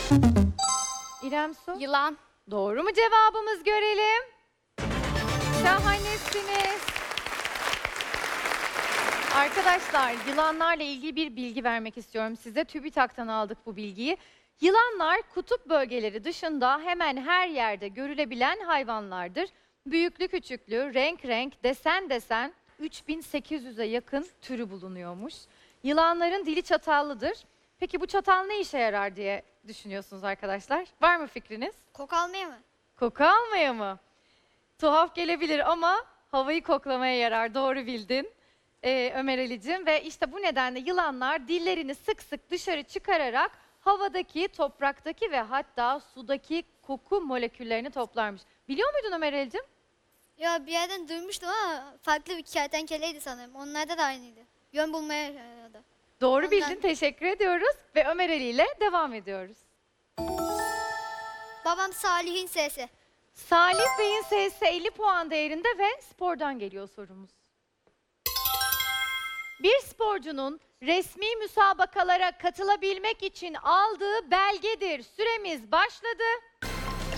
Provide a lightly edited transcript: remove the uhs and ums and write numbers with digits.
İrem Su. Yılan. Doğru mu cevabımız görelim? Şahanesiniz. Arkadaşlar yılanlarla ilgili bir bilgi vermek istiyorum size. TÜBİTAK'tan aldık bu bilgiyi. Yılanlar kutup bölgeleri dışında hemen her yerde görülebilen hayvanlardır. Büyüklü küçüklü, renk renk, desen desen 3800'e yakın türü bulunuyormuş. Yılanların dili çatallıdır. Peki bu çatal ne işe yarar diye düşünüyorsunuz arkadaşlar? Var mı fikriniz? Koku almaya mı? Koku almaya mı? Tuhaf gelebilir ama havayı koklamaya yarar. Doğru bildin Ömer Ali'cim. Ve işte bu nedenle yılanlar dillerini sık sık dışarı çıkararak havadaki, topraktaki ve hatta sudaki koku moleküllerini toplarmış. Biliyor muydun Ömer Ali'cim? Ya bir yerden duymuştum ama farklı bir kertenkeleydi sanırım. Onlarda da aynıydı. Yön bulmaya yaradı. Doğru Ondan. bildin. Teşekkür ediyoruz. Ve Ömer Ali ile devam ediyoruz. Babam Salih'in sesi. Salih Bey'in sayısı 50 puan değerinde ve spordan geliyor sorumuz. Bir sporcunun resmi müsabakalara katılabilmek için aldığı belgedir. Süremiz başladı.